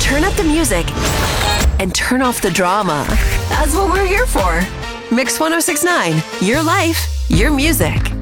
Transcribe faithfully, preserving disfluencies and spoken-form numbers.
turn up the music and turn off the drama. That's what we're here for. Mix one oh six point nine, your life, your music.